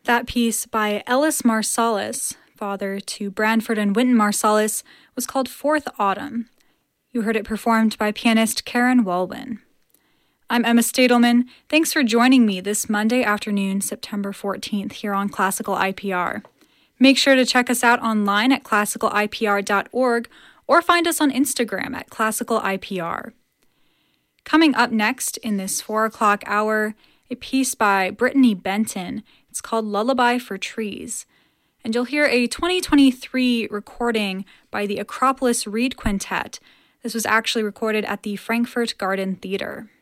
That piece by Ellis Marsalis, father to Branford and Wynton Marsalis, was called Fourth Autumn. You heard it performed by pianist Karen Walwyn. I'm Emma Stadelman. Thanks for joining me this Monday afternoon, September 14th, here on Classical IPR. Make sure to check us out online at classicalipr.org or find us on Instagram at classicalipr. Coming up next in this 4 o'clock hour, a piece by Brittany Benton. It's called Lullaby for Trees. And you'll hear a 2023 recording by the Acropolis Reed Quintet. This was actually recorded at the Frankfurt Garden Theater.